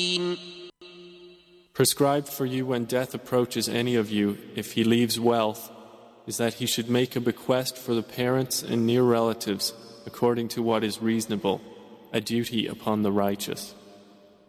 Prescribed for you when death approaches any of you, if he leaves wealth, is that he should make a bequest for the parents and near relatives according to what is reasonable, a duty upon the righteous.